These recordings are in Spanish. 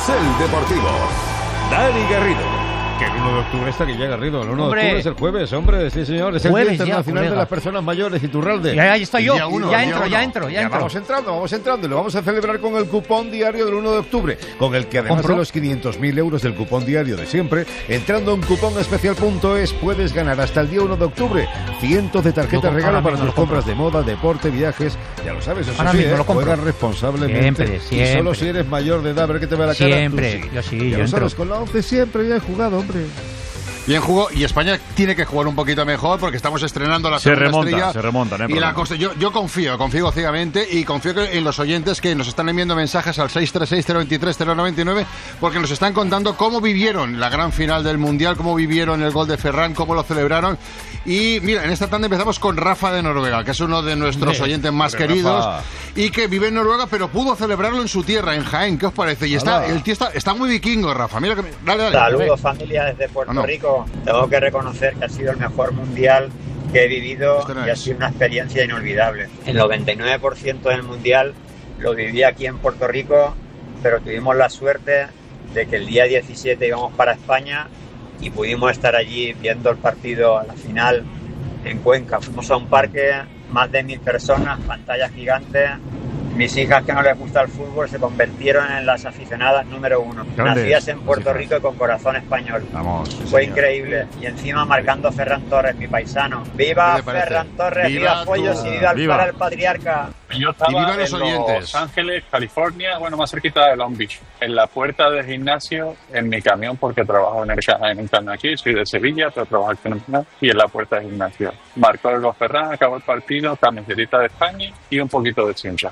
Carrusel Deportivo. Dani Garrido. Que el 1 de octubre está que llega, Garrido. El 1 Hombre. de octubre es el jueves, hombre. Sí, señor. Es el Jueves Día ya, Internacional de colega. las Personas Mayores, Iturralde. Y ahí estoy yo. Ya entro. Vamos entrando. Y lo vamos a celebrar con el cupón diario del 1 de octubre. Con el que, además ¿Compro? de los 500.000 euros del cupón diario de siempre, entrando en cuponespecial.es puedes ganar hasta el día 1 de octubre cientos de tarjetas Lo regalo compro, para ahora tus mismo lo compras de moda, deporte, viajes. Ya lo sabes, eso Ahora sí, mismo lo compro. juega responsablemente. Siempre. Y solo si eres mayor de edad, a ver qué te ve la cara. Siempre. Tú Yo sí, Ya yo lo entro. sabes, con la 11 siempre ya he jugado, hombre. Bien jugó, y España tiene que jugar un poquito mejor porque estamos estrenando la segunda estrella. Se remonta, no hay Y la problema. cosa, yo confío ciegamente y confío en los oyentes que nos están enviando mensajes al 636-023-099 porque nos están contando cómo vivieron la gran final del Mundial, cómo vivieron el gol de Ferran, cómo lo celebraron. Y mira, en esta tanda empezamos con Rafa de Noruega, que es uno de nuestros oyentes más Hombre, queridos Rafa. y que vive en Noruega, pero pudo celebrarlo en su tierra, en Jaén. ¿Qué os parece? Y el tío está muy vikingo, Rafa. Mira que dale. Saludos, familia, desde Puerto No. Rico. Tengo que reconocer que ha sido el mejor mundial que he vivido Este no y ha es. sido una experiencia inolvidable. El 99% del mundial lo viví aquí en Puerto Rico, pero tuvimos la suerte de que el día 17 íbamos para España y pudimos estar allí viendo el partido a la final en Cuenca. Fuimos a un parque, más de 1.000 personas, pantallas gigantes. Mis hijas, que no les gusta el fútbol, se convirtieron en las aficionadas número 1. Grandes. Nacidas en Puerto Rico y con corazón español. Vamos. Fue increíble. Y encima marcando Ferran Torres, mi paisano. ¡Viva ¿Qué te parece? Ferran Torres! ¡Viva ¡Viva Pollos tú! y viva el ¡Viva! para el patriarca! Yo estaba Y viva los en oyentes. Los Ángeles, California, bueno, más cerquita de Long Beach, en la puerta del gimnasio, en mi camión, porque trabajo en el canal aquí, soy de Sevilla, pero trabajo aquí en el canal, y en la puerta del gimnasio. Marcó el gol Ferran, acabó el partido, camisetita de España y un poquito de chincha.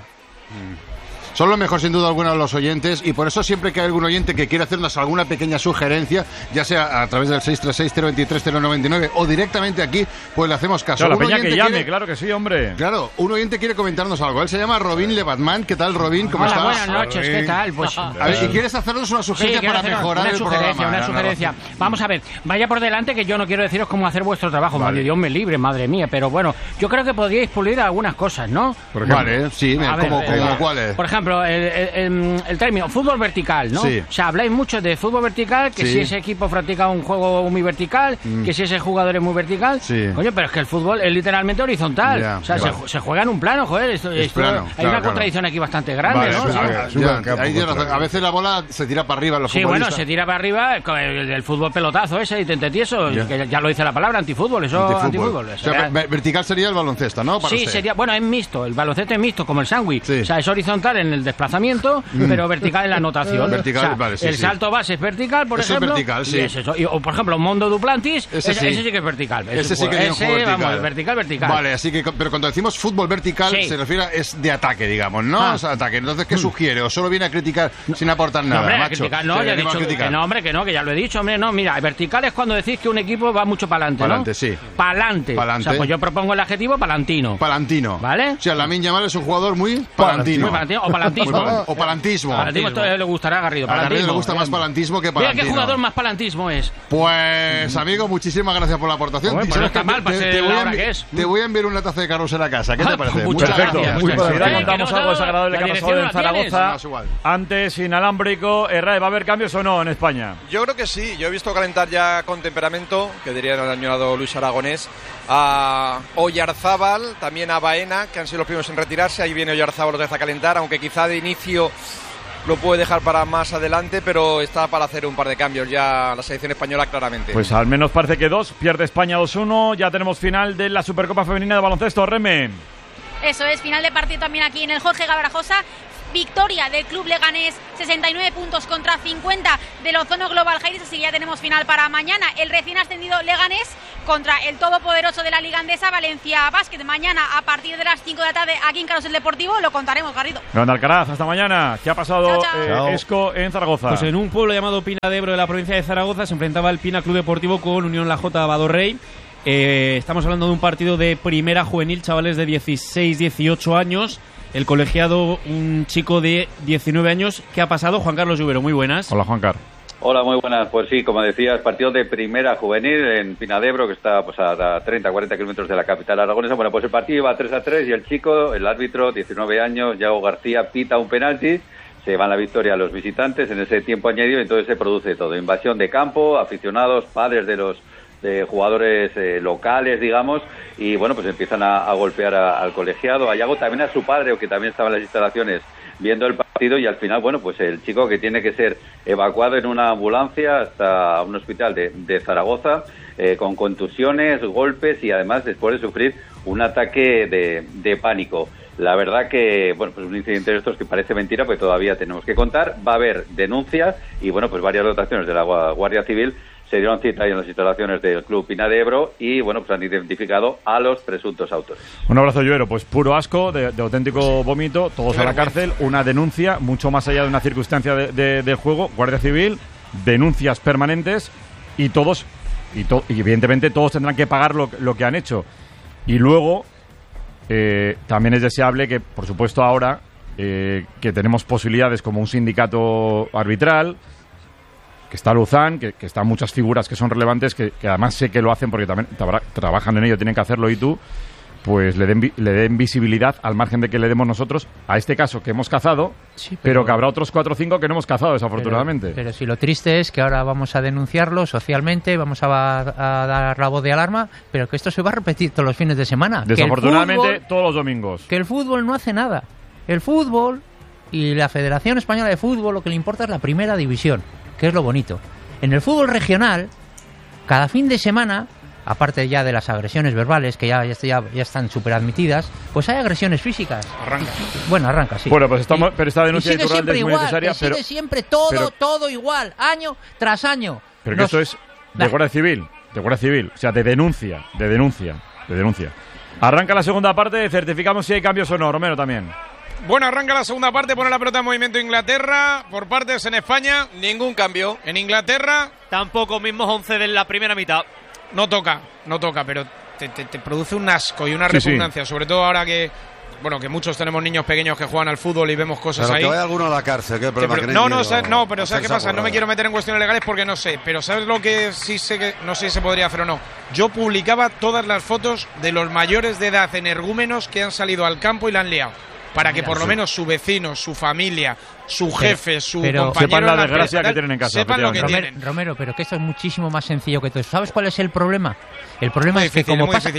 Son lo mejor, sin duda alguna, los oyentes, y por eso siempre que hay algún oyente que quiera hacernos alguna pequeña sugerencia, ya sea a través del 636-023-099 o directamente aquí, pues le hacemos caso. Claro, la Un peña que oyente llame, quiere- claro que sí, hombre. Claro, un oyente quiere comentarnos algo. Él se llama Robin Lebatman. ¿Qué tal, Robin? ¿Cómo Hola, estás? buenas noches, ¿qué tal? Pues A ver, si quieres hacernos una sugerencia quiero para hacer mejorar una el sugerencia, programa. una la sugerencia. Vamos a ver, vaya por delante que yo no quiero deciros cómo hacer vuestro trabajo, Vale. madre Dios me libre, madre mía, pero bueno, yo creo que podríais pulir algunas cosas, ¿no? Por ejemplo. Vale, sí, A ver, ¿cómo cuál es? Por ejemplo, el término fútbol vertical, ¿no? Sí. O sea, habláis mucho de fútbol vertical, que Sí. si ese equipo practica un juego muy vertical, que si ese jugador es muy vertical. Sí. Coño, pero es que el fútbol es literalmente horizontal. Ya, o sea, ya. se juega en un plano, joder. Es plano, hay claro, una claro. contradicción aquí bastante grande, Vale, ¿no? sí, Sí. ya, en campo ahí tienes razón. contrario. A veces la bola se tira para arriba en los Sí, bueno, futbolistas. se tira para arriba con el fútbol pelotazo ese y tieso, Ya. que ya lo dice la palabra, antifútbol, eso antifútbol. O sea, vertical sería el baloncesto, ¿no? Para Sí, usted. sería, bueno, es mixto, el baloncesto es mixto, como el sándwich. Sí. O sea, es horizontal en el desplazamiento, pero vertical en la anotación. Vertical, O sea, vale, sí, el sí. salto base es vertical, por Eso es ejemplo. vertical, sí. y es eso. O, por ejemplo, Mondo Duplantis, Ese ese sí. sí que es vertical. Ese sí que tiene un juego vertical. Vamos, vertical. Vale, así que, pero cuando decimos fútbol vertical, Sí. se refiere a es de ataque, digamos, ¿no? Ah. O sea, ataque. Entonces, ¿qué sugiere? ¿O solo viene a criticar sin aportar No, nada, hombre, a macho? criticar, no, Que ya he venimos dicho a criticar. que no, hombre, que ya lo he dicho, hombre, no, mira, vertical es cuando decís que un equipo va mucho para adelante, ¿no? Pa'lante, sí. Pa'lante. Pa'lante. O sea, pues yo propongo el adjetivo palantino. Palantino. ¿Vale? O sea, Lamine Yamal es un jugador muy palantino. Muy palantino, o palantismo. O palantismo. Palantismo, esto le gustará a Garrido. A Garrido Palantismo. le gusta más palantismo que Mira palantino. qué jugador más palantismo es. Pues, amigo, muchísimas gracias por la aportación. Hombre, pues no está mal para ser la hora que es. Te voy a enviar una taza de carrusel a casa. ¿Qué te Ah, parece? muchas Perfecto. gracias. Muy Muchas Enseguida gracias. contamos algo desagradable que ha pasado en la tienes. Zaragoza. No, es igual. Antes inalámbrico. ¿Va a haber cambios o no en España? Yo creo que sí, yo he visto calentar ya con temperamento, que diría el añorado Luis Aragonés, a Oyarzábal, también a Baena, que han sido los primeros en retirarse. Ahí viene Oyarzábal otra vez a calentar, aunque quizá de inicio lo puede dejar para más adelante, pero está para hacer un par de cambios ya la selección española claramente. Pues al menos parece que 2. Pierde España 2-1. Ya tenemos final de la Supercopa Femenina de Baloncesto. Reme. Eso es, final de partido también aquí en el Jorge Gabrajosa. Victoria del Club Leganés, 69 puntos contra 50 del Ozono Global Jairis, así que ya tenemos final para mañana. El recién ascendido Leganés contra el todopoderoso de la Liga Andesa, Valencia Basket. Mañana a partir de las 5 de la tarde aquí en Carrusel Deportivo, lo contaremos, Garrido. Grande Alcaraz, hasta mañana. ¿Qué ha pasado, Chao, chao. Esco, en Zaragoza? Pues en un pueblo llamado Pina de Ebro de la provincia de Zaragoza se enfrentaba el Pina Club Deportivo con Unión La Jota Badorrey. Estamos hablando de un partido de primera juvenil, chavales de 16-18 años. El colegiado, un chico de 19 años. ¿Qué ha pasado? Juan Carlos Lluvero, muy buenas. Hola, Juan Carlos. Hola, muy buenas. Pues sí, como decías, partido de primera juvenil en Pinadebro, que está pues a 30-40 kilómetros de la capital aragonesa. Bueno, pues el partido iba 3-3 y el chico, el árbitro, 19 años, Yago García, pita un penalti. se van la victoria a los visitantes en ese tiempo añadido, y entonces se produce todo, invasión de campo, aficionados, padres de los jugadores locales, digamos, y bueno, pues empiezan a golpear al colegiado, a Yago, también a su padre, que también estaba en las instalaciones viendo el partido, y al final, bueno, pues el chico que tiene que ser evacuado en una ambulancia hasta un hospital de Zaragoza, con contusiones, golpes, y además después de sufrir un ataque de pánico. La verdad que, bueno, pues un incidente de estos que parece mentira, pues todavía tenemos que contar. Va a haber denuncias y, bueno, pues varias dotaciones de la Guardia Civil se dieron cita ahí en las instalaciones del Club Pina de Ebro y, bueno, pues han identificado a los presuntos autores. Un abrazo, Lluero. Pues puro asco, de auténtico vómito, todos a la cárcel, una denuncia, mucho más allá de una circunstancia de juego, Guardia Civil, denuncias permanentes y todos, y evidentemente todos tendrán que pagar lo que han hecho. Y luego, también es deseable que, por supuesto, ahora que tenemos posibilidades como un sindicato arbitral, que está Luzán, que están muchas figuras que son relevantes, que además sé que lo hacen porque también trabajan en ello, tienen que hacerlo, y tú, pues le den visibilidad al margen de que le demos nosotros a este caso que hemos cazado, sí, pero que habrá otros 4 o 5 que no hemos cazado, desafortunadamente. Pero si lo triste es que ahora vamos a denunciarlo socialmente, vamos a dar la voz de alarma, pero que esto se va a repetir todos los fines de semana. Desafortunadamente, todos los domingos. Que el fútbol no hace nada. El fútbol y la Federación Española de Fútbol, lo que le importa es la primera división, que es lo bonito. En el fútbol regional, cada fin de semana, aparte ya de las agresiones verbales, que ya están súper admitidas, pues hay agresiones físicas. Arranca, sí. Bueno, pues pero esta denuncia de Iturralde es muy necesaria. Sigue siempre todo igual, año tras año. Pero que esto es de Guardia Civil, o sea, de denuncia. Arranca la segunda parte, certificamos si hay cambios o no. Romero también. Bueno, arranca la segunda parte, pone la pelota en movimiento Inglaterra, por partes en España, ningún cambio. En Inglaterra, tampoco, mismos 11 de la primera mitad. No toca, pero te produce un asco y una repugnancia, sobre todo ahora que muchos tenemos niños pequeños que juegan al fútbol y vemos cosas ahí. Pero que vaya alguno a la cárcel, ¿qué problema? Pero ¿sabes qué pasa? No me quiero meter en cuestiones legales porque no sé, pero ¿sabes lo que sí sé que no sé si se podría hacer o no? Yo publicaba todas las fotos de los mayores de edad energúmenos que han salido al campo y la han liado. Para que por lo menos su vecino, su familia, su jefe, su compañero... Sepan la desgracia que tienen en casa. Sepan lo que tienen. Romero, pero que esto es muchísimo más sencillo que todo eso. ¿Sabes cuál es el problema? El problema es que como pasa...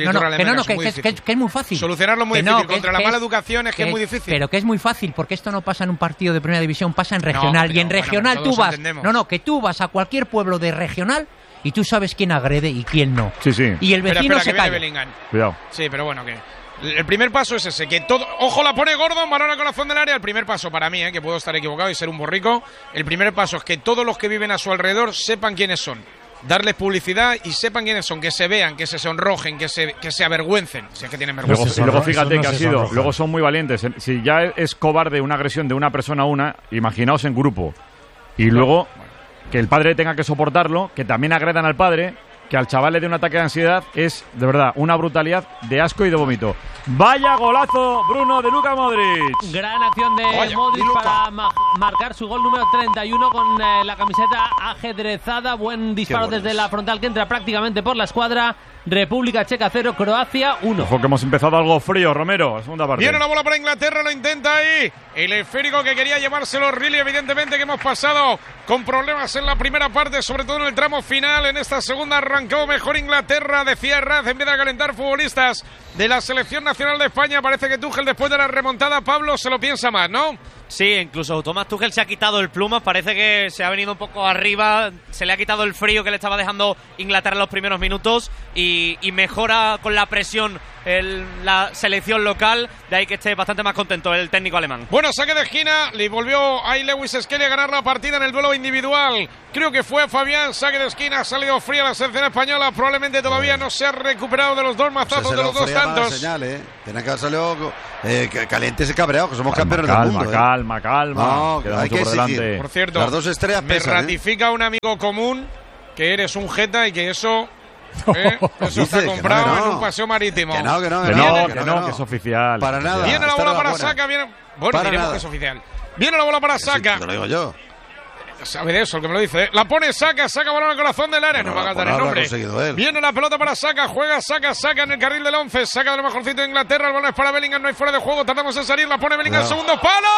Que es muy fácil. Solucionarlo es muy difícil. Contra la mala educación es que es muy difícil. Pero que es muy fácil, porque esto no pasa en un partido de primera división, pasa en regional. Y en regional tú vas... que tú vas a cualquier pueblo de regional y tú sabes quién agrede y quién no. Sí. Y el vecino se calla. Cuidado. Sí, pero bueno, que... El primer paso es ese, que todo... Ojo, la pone Gordon, balón al corazón del área. El primer paso para mí, que puedo estar equivocado y ser un borrico, el primer paso es que todos los que viven a su alrededor sepan quiénes son. Darles publicidad y sepan quiénes son, que se vean, que se sonrojen, que se avergüencen, si es que tienen vergüenza. Luego fíjate que luego son muy valientes. Si ya es cobarde una agresión de una persona a una, imaginaos en grupo. Y luego que el padre tenga que soportarlo, que también agredan al padre, que al chaval le dé un ataque de ansiedad, es de verdad una brutalidad de asco y de vómito. Vaya golazo, Bruno, de Luka Modric. Gran acción de Modric para marcar su gol número 31 con la camiseta ajedrezada. Buen disparo desde la frontal que entra prácticamente por la escuadra. República Checa 0, Croacia 1. Ojo que hemos empezado algo frío, Romero, segunda parte. Viene la bola para Inglaterra, lo intenta ahí. El esférico que quería llevárselo Riley, evidentemente que hemos pasado con problemas en la primera parte, sobre todo en el tramo final. En esta segunda arrancó mejor Inglaterra, decía Raz, empieza a calentar futbolistas de la selección nacional de España. Parece que Tuchel, después de la remontada, Pablo, se lo piensa más, ¿no? Sí, incluso Thomas Tuchel se ha quitado el plumas, parece que se ha venido un poco arriba, se le ha quitado el frío que le estaba dejando Inglaterra en los primeros minutos y mejora con la presión la selección local, de ahí que esté bastante más contento el técnico alemán. Bueno, saque de esquina, le volvió ahí Lewis Skelly a ganar la partida en el duelo individual. Creo que fue Fabián, saque de esquina, ha salido fría la selección española, probablemente todavía no se ha recuperado de los dos mazazos de los dos tantos. Tiene que haber salido calientes y cabreados, que somos campeones del mundo. Calma. No, hay que exigir. Por cierto, las dos estrellas pesan, ratifica un amigo común que eres un jeta y que eso... eso está comprado en un paseo marítimo. Que no, que es oficial. Para nada. Viene la bola para Saka. Bueno, diremos que es oficial. Viene la bola para Saka. Te lo digo yo. Sabe de eso el que me lo dice. La pone Saka balón al corazón del área. No me va a cantar el nombre. Viene la pelota para Saka. Juega Saka en el carril del 11. Saka de lo mejorcito de Inglaterra. El balón es para Bellingham. No hay fuera de juego. Tratamos de salir. La pone Bellingham. Segundo palo.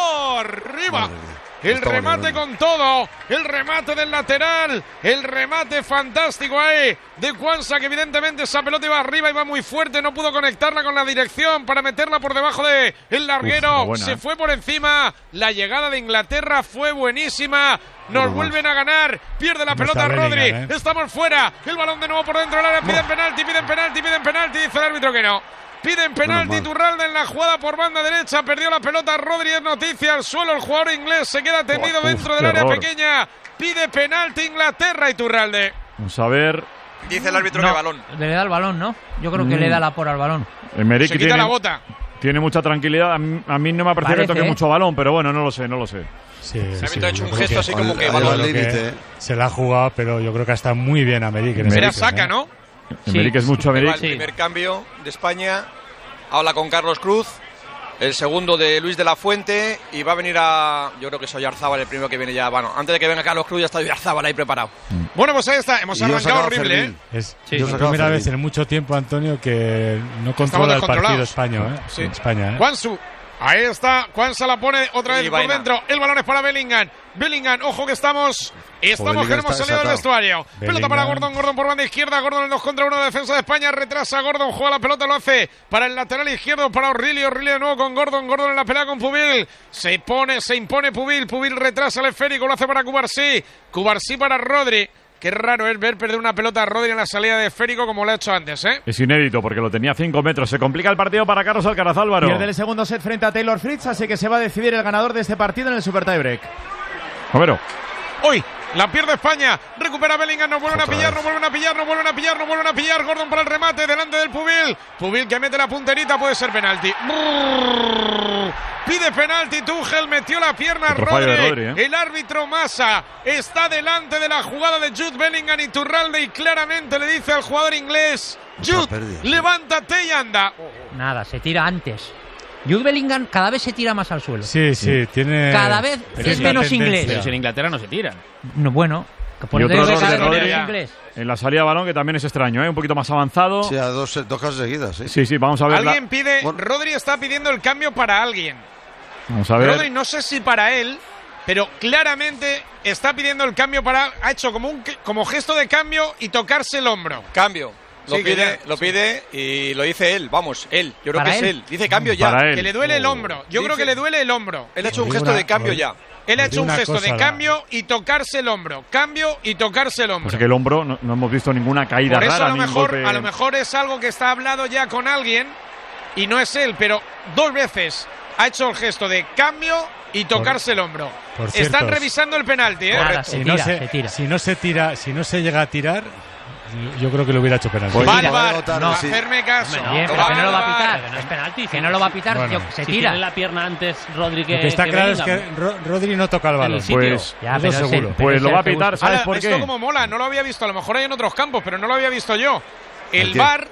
arriba. El remate con todo, el remate del lateral, el remate fantástico ahí de Quansah, que evidentemente esa pelota iba arriba, iba muy fuerte, no pudo conectarla con la dirección para meterla por debajo de el larguero. Buena, se fue por encima, la llegada de Inglaterra fue buenísima. Nos vuelven a ganar, pierde la pelota Rodri, estamos fuera, el balón de nuevo por dentro del área, piden penalti, dice el árbitro que no. Piden penalti, Iturralde en la jugada por banda derecha, perdió la pelota Rodri, es noticia al suelo, el jugador inglés se queda tendido dentro del área pequeña, pide penalti Inglaterra, Iturralde. Vamos a ver. Dice el árbitro que balón. Le da el balón, ¿no? Yo creo que le da la por al balón. Emerick se quita la bota. Tiene mucha tranquilidad, a mí no me ha parecido que toque mucho balón, pero bueno, no lo sé. Sí, se ha hecho un gesto así como que balón. Se la ha jugado, pero yo creo que está muy bien Emerick. Era saca, ¿no? Emerick es mucho Emerick. El primer cambio de España, habla con Carlos Cruz, el segundo de Luis de la Fuente, y va a venir yo creo que es Oyarzábal el primero que viene ya. Bueno, antes de que venga Carlos Cruz ya está Oyarzábal ahí preparado. Bueno, pues ahí está, hemos arrancado horrible, ¿eh? Es la primera vez en mucho tiempo, Antonio, que no controla el partido español, ¿eh? Sí. En España, ¿eh? Quansah. Ahí está, Quansah la pone otra vez por dentro. El balón es para Bellingham. Bellingham, ojo que estamos que hemos salido del vestuario. Pelota para Gordon por banda izquierda. Gordon en 2 contra 1, defensa de España. Retrasa Gordon, juega la pelota, lo hace para el lateral izquierdo, para O'Reilly de nuevo con Gordon en la pelea con Pubil. Se impone Pubil retrasa el esférico, lo hace para Cubarsí para Rodri. Qué raro es ver perder una pelota a Rodri en la salida de esférico como lo ha hecho antes, ¿eh? Es inédito porque lo tenía a 5 metros. Se complica el partido para Carlos Alcaraz, Álvaro. Pierde el segundo set frente a Taylor Fritz, así que se va a decidir el ganador de este partido en el Super Tiebreak. Romero. Hoy la pierde España, recupera Bellingham, nos vuelven a pillar. Gordon para el remate, delante del Pubil que mete la punterita, puede ser penalti. Pide penalti Tuchel, metió la pierna Rodri, El árbitro Massa está delante de la jugada de Jude Bellingham, Iturralde, y claramente le dice al jugador inglés: Jude, levántate y anda. Nada, se tira antes. Jude Bellingham cada vez se tira más al suelo. Sí, tiene... Cada vez es menos inglés. Pero si en Inglaterra no se tiran. No, bueno. Y otro error de Rodri en la salida de balón, que también es extraño, ¿eh? Un poquito más avanzado. Sí, a dos casos seguidas, Sí, vamos a ver. Alguien pide... Rodri está pidiendo el cambio para alguien. Vamos a ver. Rodri, no sé si para él, pero claramente está pidiendo el cambio para... Ha hecho como gesto de cambio y tocarse el hombro. Cambio. Lo pide y lo dice él, yo creo que es él. Dice cambio ya, que le duele el hombro. Yo creo que le duele el hombro. Él ha hecho un gesto de cambio ya. Él ha hecho un gesto de cambio y tocarse el hombro. O sea que el hombro no hemos visto ninguna caída por eso rara. A lo mejor es algo que está hablado ya con alguien y no es él, pero 2 veces ha hecho el gesto de cambio y tocarse el hombro. Están revisando el penalti, ¿eh? Nada, se tira. Si no se llega a tirar, yo creo que lo hubiera hecho penalti. Hacerme caso. Pero que no lo va a pitar. Que no es penalti. Que no lo va a pitar. Bueno, se si tira. tiene la pierna antes Rodri que... Lo que está claro es que Rodri no toca el balón. Pues seguro. Pues lo va a pitar, ¿sabes por qué? Esto como mola, no lo había visto. A lo mejor hay en otros campos, pero no lo había visto yo. El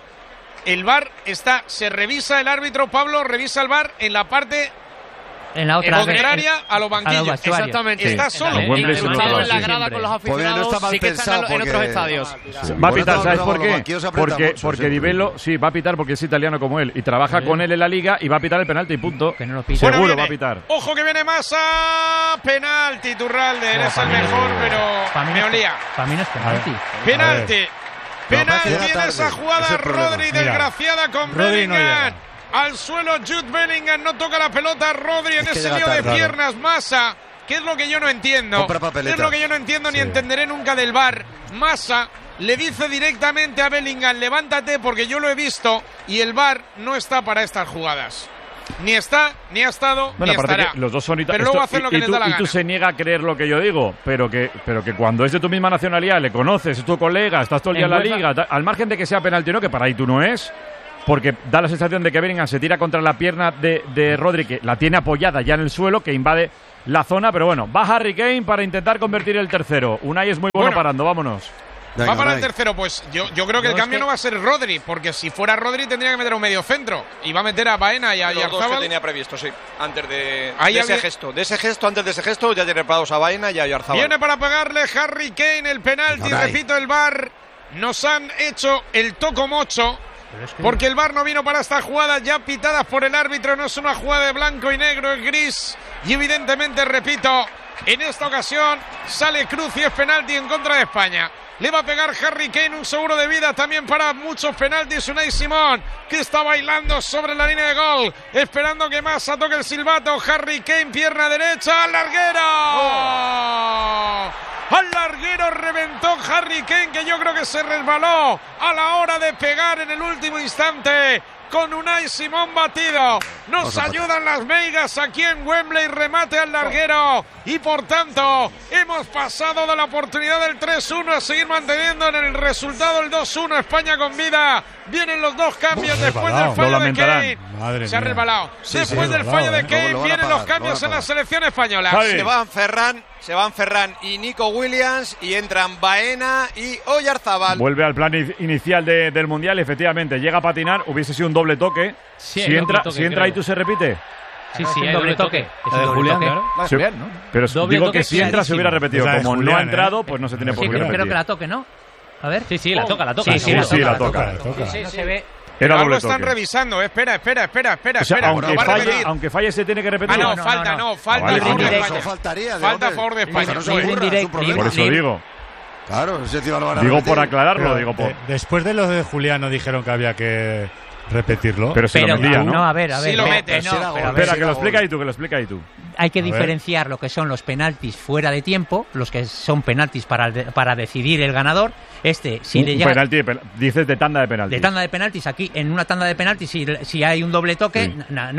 VAR se revisa el árbitro, Pablo, revisa el VAR en la parte... En la otra contraria a los banquillos. Exactamente. Está solo. Incrustado en la grada con los aficionados. Sí que están en otros estadios. Va a pitar, ¿sabes por qué? Porque Di Bello va a pitar porque es italiano como él y trabaja con él en la liga y va a pitar el penalti y punto. Que no lo pita. Seguro va a pitar. Ojo que viene Massa. Penalti, Iturralde. Eres el mejor, pero me olía. Para mí no es penalti. Penalti en esa jugada. Rodri, desgraciada con Bellingham. Al suelo Jude Bellingham, no toca la pelota Rodri en ese lío de piernas. Massa, que es lo que yo no entiendo. Es lo que yo no entiendo ni entenderé nunca del VAR. Massa le dice directamente a Bellingham: levántate, porque yo lo he visto, y el VAR no está para estas jugadas. Ni está, ni ha estado, ni estará. Los dos son pero luego hacen lo que les da la gana. Y tú se niega a creer lo que yo digo, pero que cuando es de tu misma nacionalidad, le conoces, es tu colega, estás todo el día en la liga, al margen de que sea penalti o no, que para ahí tú no es... Porque da la sensación de que Bellingham se tira contra la pierna de Rodri, que la tiene apoyada ya en el suelo, que invade la zona. Pero bueno, va Harry Kane para intentar convertir el tercero. Unai es muy bueno parando, vámonos. Va para el tercero, pues yo creo que el cambio no va a ser Rodri, porque si fuera Rodri tendría que meter un medio centro. Y va a meter a Baena y a Oyarzábal. Que tenía previsto, sí. Antes de ese gesto. Antes de ese gesto ya tiene preparados a Baena y a Oyarzábal. Viene para pagarle Harry Kane el penalti. Repito, el VAR. Nos han hecho el tocomocho. Porque el VAR no vino para esta jugada ya pitadas por el árbitro. No es una jugada de blanco y negro, es gris. Y evidentemente, repito, en esta ocasión sale Cruz y es penalti en contra de España. Le va a pegar Harry Kane, un seguro de vida también para muchos penaltis. Unai Simón, que está bailando sobre la línea de gol, esperando que Massa toque el silbato. Harry Kane, pierna derecha, al larguero. Al larguero reventó Harry Kane, que yo creo que se resbaló a la hora de pegar en el último instante. Con Unai Simón batido. Nos ayudan las meigas aquí en Wembley. Remate al larguero. Y por tanto, hemos pasado de la oportunidad del 3-1 a seguir manteniendo en el resultado el 2-1. España con vida. Vienen los dos cambios después del fallo de Kane. Se ha resbalado. Después del fallo de Kane vienen los cambios en la selección española. Se van Ferran y Nico Williams y entran Baena y Oyarzábal. Vuelve al plan inicial del Mundial, efectivamente. Llega a patinar, hubiese sido un doble toque. Sí, si entra ahí, ¿tú se repite? Sí, hay doble toque. De Julián, claro. Sí, pero digo que si entra se hubiera repetido. Como Julián, no ha entrado, pues no se tiene por qué repetir. Creo que la toque, ¿no? A ver. Sí, la toca. Sí, la toca. No se ve. Era algo doble están toque. revisando. Espera. O sea, aunque falle, se tiene que repetir. Falta a favor de España. Falta a favor de España. Por eso digo. Claro, ese tío lo van a Digo repetir. por aclararlo, digo por. Después de lo de Julián no dijeron que había que repetirlo. Pero se lo metía, ¿no? No, a ver. Sí lo metes. Espera, que lo explica ahí tú, Hay que diferenciar lo que son los penaltis fuera de tiempo, los que son penaltis para decidir el ganador. Si le llega penalti, dices de tanda de penaltis. De tanda de penaltis, aquí en una tanda de penaltis, si hay un doble toque,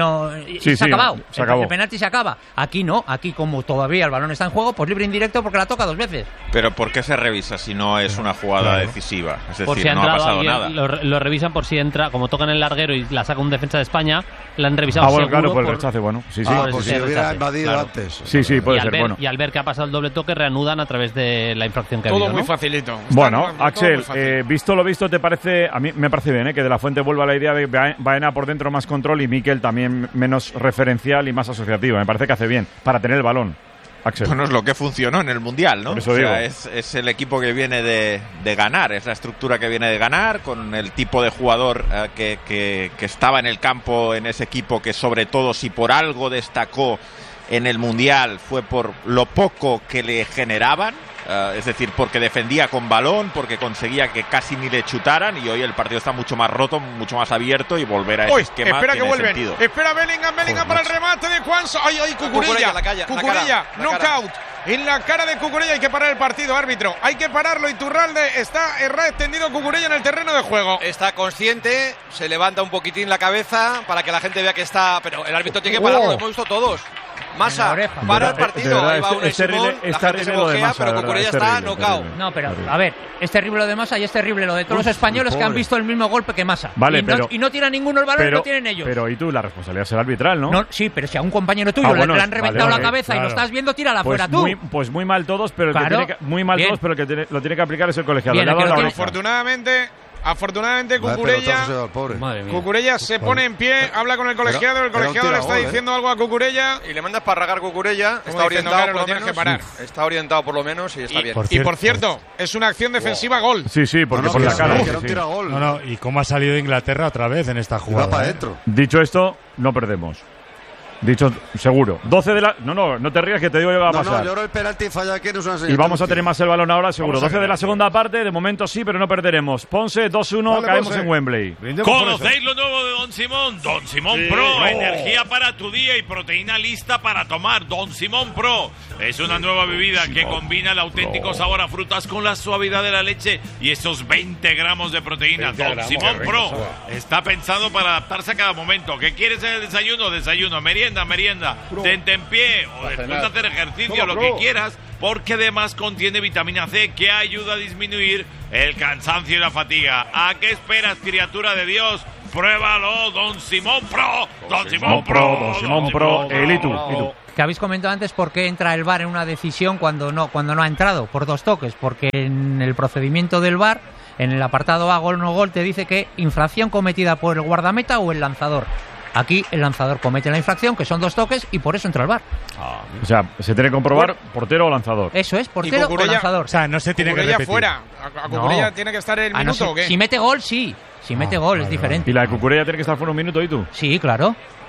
se ha acabado. Se acabó. El penalti se acaba. Aquí no, aquí como todavía el balón está en juego, pues libre indirecto porque la toca dos veces. Pero ¿por qué se revisa si no es una jugada decisiva? Es Por decir, si no ha pasado nada. Lo revisan por si entra, como tocan el larguero y la saca un defensa de España, la han revisado bueno, seguro claro, por el rechace, bueno. Sí. Por si hubiera invadido antes. Sí, puede ser, bueno. Y al ver que ha pasado el doble toque, reanudan a través de la infracción que ha Todo habido, muy ¿no? facilito. Bueno, Axel, visto lo visto, ¿te parece? A mí me parece bien, que De la Fuente vuelva a la idea de Baena por dentro más control y Mikel también menos referencial y más asociativo. Me parece que hace bien para tener el balón. Axel. Bueno, es lo que funcionó en el Mundial, ¿no? Por eso digo. Es el equipo que viene de ganar, es la estructura que viene de ganar, con el tipo de jugador que estaba en el campo en ese equipo, que sobre todo si por algo destacó en el Mundial fue por lo poco que le generaban. Es decir, porque defendía con balón, porque conseguía que casi ni le chutaran, y hoy el partido está mucho más roto, mucho más abierto, y volver a ese esquema espera que tiene vuelven. sentido. Espera Bellingham para el remate de Juanso. ¡Ay, Cucurella! Cucurella, knockout. En la cara de Cucurella. Hay que parar el partido, árbitro. Hay que pararlo. Iturralde está extendido Cucurella en el terreno de juego. Está consciente, se levanta un poquitín la cabeza para que la gente vea que está... Pero el árbitro tiene que pararlo, lo hemos visto todos. Massa, para el partido. Ahí va Unai Simón, la gente se mojea, pero Cucurella está knockout. No, pero a ver, es terrible lo de Massa y es terrible lo de todos los españoles que han visto el mismo golpe que Massa. Vale, y no tira ninguno el balón y lo tienen ellos. Pero ¿y tú? La responsabilidad es el arbitral, ¿no? Sí, pero si a un compañero tuyo le han reventado la cabeza y lo estás viendo, tírala fuera tú. Pues muy mal todos, pero el que lo tiene que aplicar es el colegiado. Afortunadamente Cucurella se pone en pie, habla con el colegiado, el colegiado le está diciendo algo a Cucurella y le manda para ragar Cucurella. Está orientado, por lo menos, está orientado por lo menos y está bien. Y por cierto, es una acción defensiva gol. Sí, porque por la cara. No, y cómo ha salido Inglaterra otra vez en esta jugada. para adentro. Dicho esto, no perdemos. Dicho, seguro. 12 de la... No te rías, que te digo yo que va a pasar. yo el penalti falla aquí, no es una señal. Y vamos a tener más el balón ahora, seguro. 12 de la segunda parte, de momento sí, pero no perderemos. Ponce, 2-1, caemos en Wembley. ¿Conocéis lo nuevo de Don Simón? Don Simón Pro, energía para tu día y proteína lista para tomar. Don Simón Pro es una nueva bebida que combina el auténtico sabor a frutas con la suavidad de la leche y esos 20 gramos de proteína. Don Simón Pro está pensado para adaptarse a cada momento. ¿Qué quieres en el desayuno? Desayuno, merienda, tentempié o después de hacer ejercicio, lo que quieras, porque además contiene vitamina C que ayuda a disminuir el cansancio y la fatiga. ¿A qué esperas, criatura de Dios? Pruébalo, Don Simón Pro. Don Simón Pro. ¿Y tú? Que habéis comentado antes por qué entra el VAR en una decisión cuando no ha entrado, por dos toques, porque en el procedimiento del VAR, en el apartado A, gol no gol, te dice que infracción cometida por el guardameta o el lanzador. Aquí el lanzador comete la infracción, que son dos toques, y por eso entra el VAR. O sea, se tiene que comprobar portero o lanzador. Eso es, portero o lanzador. O sea, no se tiene que repetir. Fuera. ¿A Cucurella tiene que estar el minuto o qué? Si mete gol, sí. Si mete gol, es diferente. ¿Y la de Cucurella tiene que estar fuera un minuto y tú? Sí, claro.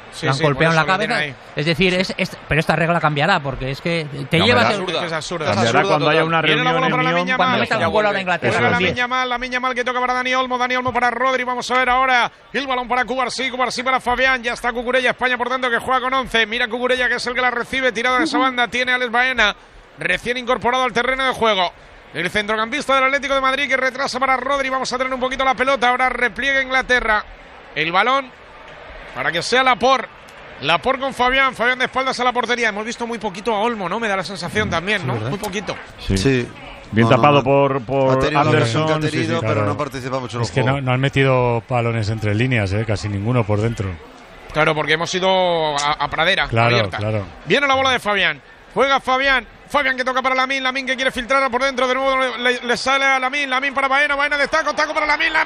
le han golpeado en la cabeza. Es decir, pero esta regla cambiará, porque es que te llevas... Es absurda. Cambiará cuando haya una reunión en Lyon. Cuando metan un gol a Inglaterra. La Miña Mal que toca para Dani Olmo para Rodri. Vamos a ver ahora el balón para Cubarsí para Fabián. Ya está Cucurella, España por tanto que juega con 11. Mira Cucurella, que es el que la recibe, tirado de esa banda. Tiene a Alex Baena, recién incorporado al terreno de juego. El centrocampista del Atlético de Madrid, que retrasa para Rodri. Vamos a tener un poquito la pelota. Ahora repliega Inglaterra. El balón para que sea Laporte con Fabián de espaldas a la portería. Hemos visto muy poquito a Olmo, ¿no? Me da la sensación también, ¿no? Muy poquito. Sí. Bien tapado por Anderson. Pero no participa mucho en el juego. Es que no han metido balones entre líneas, casi ninguno por dentro. Claro, porque hemos ido a pradera abierta. Claro. Viene la bola de Fabián. Juega Fabián que toca para Lamine que quiere filtrar por dentro, de nuevo le sale a Lamine para Baena de taco para Lamine,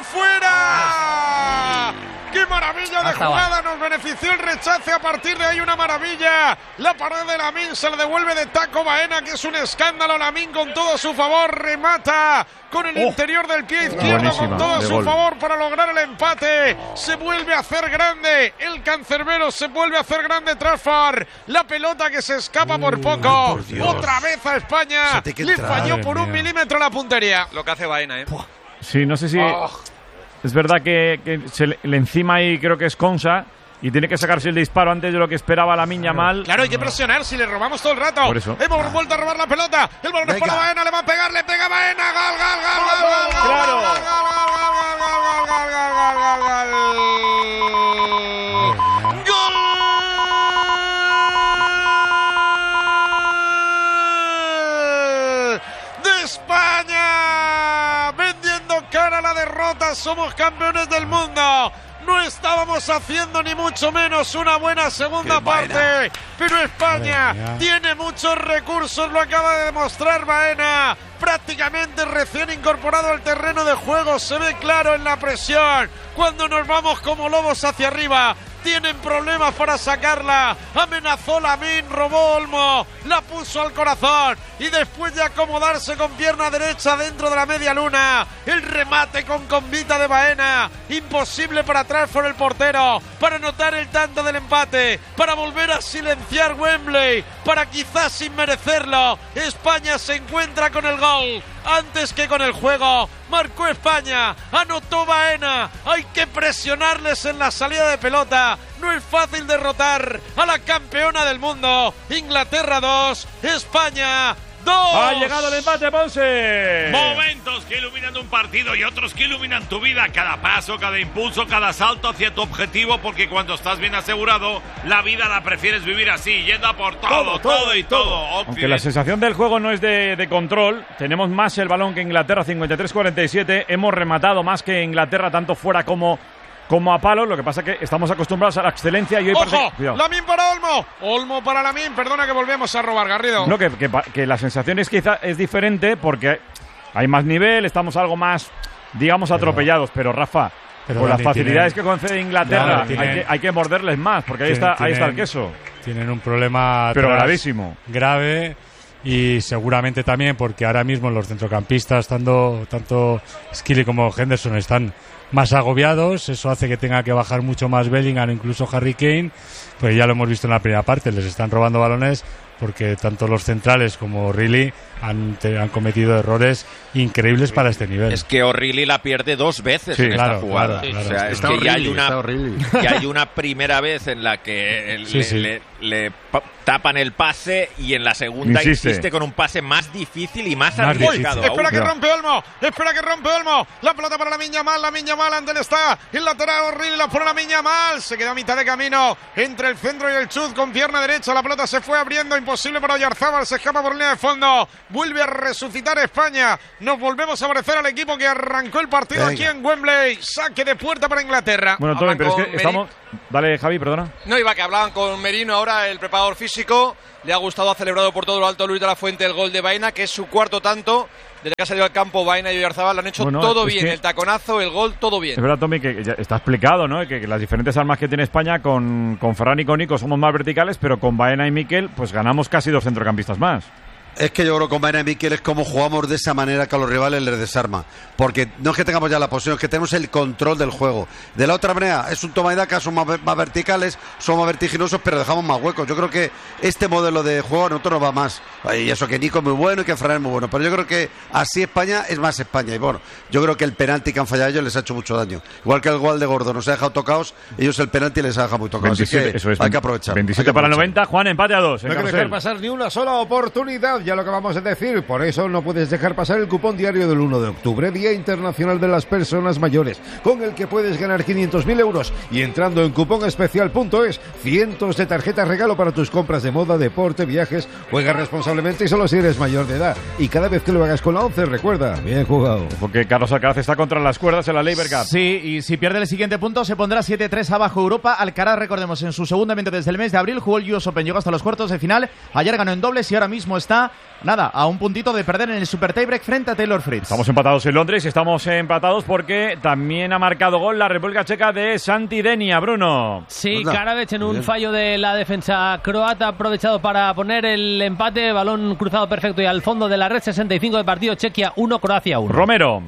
¡fuera! ¡Qué maravilla de jugada! Nos benefició el rechace, a partir de ahí una maravilla. La pared de Lamine se la devuelve de taco Baena, que es un escándalo. Lamine con todo a su favor, remata con el interior del pie izquierdo con todo a su favor para lograr el empate. Se vuelve a hacer grande el cancerbero, se vuelve a hacer grande Trafford. La pelota que se escapa por poco. Otra vez a España. Le falló por 1 milímetro la puntería. Lo que hace Baena, Sí, no sé si... Es verdad que se le encima ahí, creo que es Konsa, y tiene que sacarse el disparo antes de lo que esperaba la Miña Mal. Claro, hay que presionar si le robamos todo el rato. Por eso. Hemos vuelto a robar la pelota. El balón es para Baena, le va a pegar, le pega Baena. ¡Gol! ¡Claro! ¡De España! Vendiendo cara a la derrota, somos campeones del mundo. No estábamos haciendo ni mucho menos una buena segunda parte, pero España tiene muchos recursos, lo acaba de demostrar Baena, prácticamente recién incorporado al terreno de juego, se ve claro en la presión, cuando nos vamos como lobos hacia arriba. Tienen problemas para sacarla. Amenazó Lamine, robó Olmo, la puso al corazón y después de acomodarse con pierna derecha dentro de la media luna, el remate con combita de Baena. Imposible para Trafford, el portero, para anotar el tanto del empate, para volver a silenciar Wembley, para quizás sin merecerlo. España se encuentra con el gol antes que con el juego. Marcó España, anotó Baena. Hay que presionarles en la salida de pelota. No es fácil derrotar a la campeona del mundo. Inglaterra 2, España 2. Ha llegado el empate, Ponce. Momentos que iluminan un partido y otros que iluminan tu vida. Cada paso, cada impulso, cada salto hacia tu objetivo, porque cuando estás bien asegurado, la vida la prefieres vivir así, yendo a por todo y todo. Aunque la sensación del juego no es de control, tenemos más el balón que Inglaterra, 53-47. Hemos rematado más que Inglaterra, tanto fuera como a palo. Lo que pasa es que estamos acostumbrados a la excelencia y hoy ¡ojo! Lamine para Olmo. Olmo para Lamine. Perdona que volvemos a robar, Garrido. No, que la sensación es quizá es diferente porque hay más nivel, estamos algo más, digamos, atropellados. Pero Rafa, con las facilidades que concede Inglaterra, hay que morderles más, porque ahí está el queso. Tienen un problema pero gravísimo. Grave. Y seguramente también porque ahora mismo los centrocampistas, tanto Skilly como Henderson, están más agobiados. Eso hace que tenga que bajar mucho más Bellingham, incluso Harry Kane. Pues ya lo hemos visto en la primera parte, les están robando balones porque tanto los centrales como O'Reilly han cometido errores increíbles para este nivel. Es que O'Reilly la pierde 2 veces en esta jugada. Claro. O sea, es que ya hay una primera vez en la que le tapan el pase y en la segunda insiste con un pase más difícil y más arriesgado. Espera que rompe Olmo. La pelota para Lamine Yamal, ante él está el lateral O'Reilly, la pone Lamine Yamal, se queda a mitad de camino entre el centro y el chut con pierna derecha, la pelota se fue abriendo, imposible para Oyarzábal, se escapa por línea de fondo, vuelve a resucitar España, nos volvemos a parecer al equipo que arrancó el partido aquí en Wembley, saque de puerta para Inglaterra. Bueno, Tommy, pero es que estamos... Dale, Javi, perdona. No, iba que hablaban con Merino ahora, el preparador físico, le ha gustado, ha celebrado por todo lo alto Luis de la Fuente el gol de Baena, que es su cuarto tanto. Desde que ha salido al campo Baena y Oyarzábal lo han hecho todo bien, el taconazo, el gol, todo bien. Es verdad, Tommy, que ya está explicado, ¿no? Que las diferentes armas que tiene España con Ferran y con Nico somos más verticales, pero con Baena y Mikel pues ganamos casi 2 centrocampistas más. Es que yo creo que con Baena y Mikel es como jugamos de esa manera que a los rivales les desarma. Porque no es que tengamos ya la posición, es que tenemos el control del juego. De la otra manera, es un toma y daca, son más verticales, son más vertiginosos, pero dejamos más huecos. Yo creo que este modelo de juego a nosotros nos va más. Y eso que Nico es muy bueno y que Fran es muy bueno. Pero yo creo que así España es más España. Y bueno, yo creo que el penalti que han fallado ellos les ha hecho mucho daño. Igual que el gol de Gordo nos ha dejado tocados, ellos el penalti les ha dejado muy tocados. 27, así que eso es, hay que aprovechar. 27 para el 90, Juan, empate a 2. No hay que dejar pasar ni una sola oportunidad, ya lo que vamos a decir. Por eso no puedes dejar pasar el cupón diario del 1 de octubre, Día Internacional de las Personas Mayores, con el que puedes ganar 500.000 euros. Y entrando en cuponespecial.es, cientos de tarjetas regalo para tus compras de moda, deporte, viajes. Juega responsablemente y solo si eres mayor de edad. Y cada vez que lo hagas con la 11, recuerda, bien jugado. Porque Carlos Alcaraz está contra las cuerdas en la Labour Cup. Sí, y si pierde el siguiente punto se pondrá 7-3 abajo Europa. Alcaraz, recordemos, en su segundo evento desde el mes de abril jugó el US Open, llegó hasta los cuartos de final. Ayer ganó en dobles y ahora mismo está, a un puntito de perder en el Super Tiebreak frente a Taylor Fritz. Estamos empatados en Londres y estamos empatados porque también ha marcado gol la República Checa de Santi Denia, Bruno. Sí, Karabec en un fallo de la defensa croata ha aprovechado para poner el empate, balón cruzado perfecto y al fondo de la red. 65 de partido, Chequia 1, Croacia 1. Romero.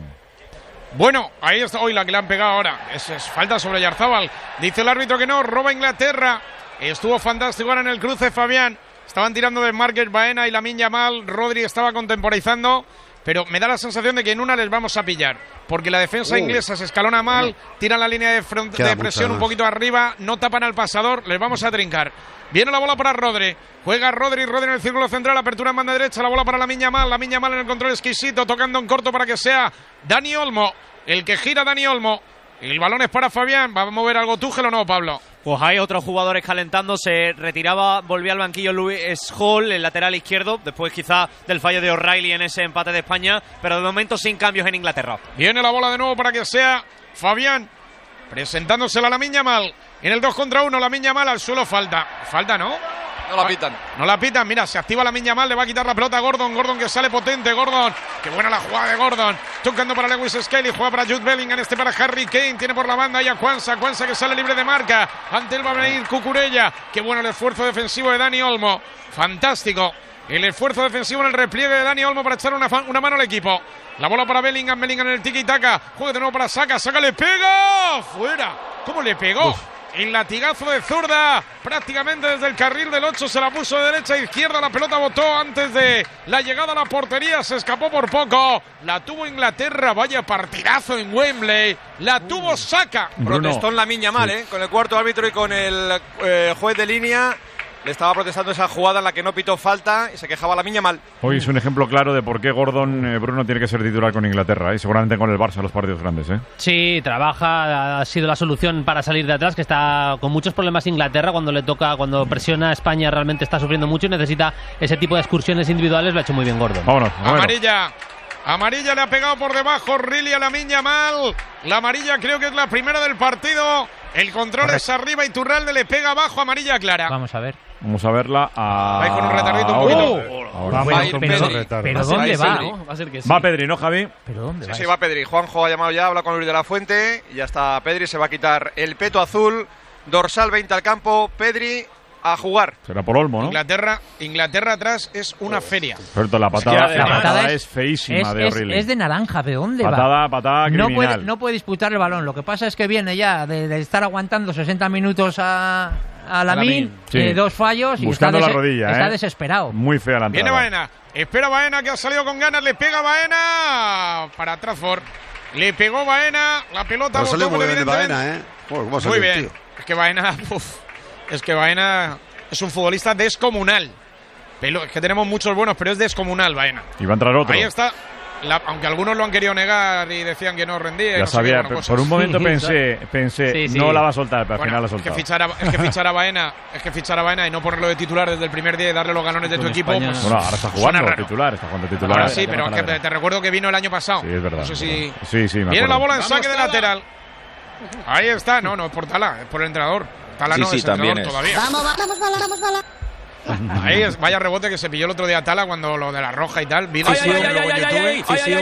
Bueno, ahí está hoy la que le han pegado ahora. Es falta sobre Yarzábal. Dice el árbitro que no, roba Inglaterra. Estuvo fantástico ahora en el cruce Fabián. Estaban tirando de Márquez, Baena y Lamine Yamal. Rodri estaba contemporizando, pero me da la sensación de que en una les vamos a pillar, porque la defensa inglesa se escalona mal, tiran la línea de presión un poquito arriba, no tapan al pasador, les vamos a trincar. Viene la bola para Rodri, juega Rodri en el círculo central, apertura en banda derecha, la bola para Lamine Yamal en el control exquisito, tocando en corto para que sea Dani Olmo, el que gira Dani Olmo. El balón es para Fabián, ¿va a mover algo Tuchel o no, Pablo? Pues hay otros jugadores calentando, se retiraba, volvía al banquillo Luis Hall, el lateral izquierdo, después quizá del fallo de O'Reilly en ese empate de España, pero de momento sin cambios en Inglaterra. Viene la bola de nuevo para que sea Fabián, presentándosela a Lamine Yamal, en el 2 contra 1, Lamine Yamal al suelo, falta, ¿no? No la pitan. No la pitan, mira, se activa Lamine Yamal, le va a quitar la pelota a Gordon que sale potente, Gordon, qué buena la jugada de Gordon, tocando para Lewis Skelly, juega para Jude Bellingham, para Harry Kane, tiene por la banda y a Kwanza que sale libre de marca, ante él va a venir Cucurella, qué bueno el esfuerzo defensivo de Dani Olmo, fantástico, el esfuerzo defensivo en el repliegue de Dani Olmo para echar una mano al equipo, la bola para Bellingham en el tiki-taka, juega de nuevo para Saka le pega, fuera, ¿cómo le pegó? El latigazo de zurda, prácticamente desde el carril del 8, se la puso de derecha a izquierda, la pelota botó antes de la llegada a la portería, se escapó por poco, la tuvo Inglaterra, vaya partidazo en Wembley, la tuvo Saka. Protestó en Lamine Yamal, con el cuarto árbitro y con el juez de línea. Le estaba protestando esa jugada en la que no pitó falta y se quejaba Lamine Yamal. Hoy es un ejemplo claro de por qué Gordon, Bruno, tiene que ser titular con Inglaterra y seguramente con el Barça en los partidos grandes. Sí, trabaja, ha sido la solución para salir de atrás, que está con muchos problemas Inglaterra cuando presiona a España, realmente está sufriendo mucho y necesita ese tipo de excursiones individuales, lo ha hecho muy bien Gordon. Vámonos. Amarilla le ha pegado por debajo Riley a Lamine Yamal. La amarilla creo que es la primera del partido. El control es arriba y Turralde le pega abajo, amarilla clara. Vamos a ver. Vamos a verla. Va con un retardito un poquito. Va a ir Pedri. ¿Pero dónde va? Va a ser que sí. Va Pedri, ¿no, Javi? ¿Pero dónde va? Sí, va Pedri. Juanjo ha llamado ya, habla con Luis de la Fuente y ya está Pedri, se va a quitar el peto azul, dorsal 20 al campo, Pedri a jugar. Será por Olmo, ¿no? Inglaterra atrás es una feria. Pero la patada es feísima de O'Reilly. Es de naranja, ¿de dónde va? Patada criminal. No puede disputar el balón. Lo que pasa es que viene ya de estar aguantando 60 minutos a Lamine, sí. 2 fallos y buscando la rodilla. Está desesperado. Muy fea la entrada. Viene Baena. Espera Baena, que ha salido con ganas. Le pega Baena para Trafford. Le pegó Baena. La pelota botó muy bien Baena, muy bien. Tío. Es que Baena es un futbolista descomunal. Es que tenemos muchos buenos, pero es descomunal Baena. Y va a entrar otro. Ahí está. Aunque algunos lo han querido negar y decían que no rendía. Ya sabía, por un momento pensé sí. No la va a soltar, pero al final la ha soltado. Es que fichar a Baena y no ponerlo de titular desde el primer día y darle los galones de tu equipo. Bueno, ahora está jugando titular. Ahora sí, pero te recuerdo que vino el año pasado. Sí, es verdad. No sé si... Sí, me viene acuerdo. la bola en saque de lateral. Ahí está. No es por Tala, es por el entrenador. Tala no es también entrenador es. Todavía. Vamos, bala. Ahí vaya rebote que se pilló el otro día Tala cuando lo de la roja y tal. Vi luego en YouTube.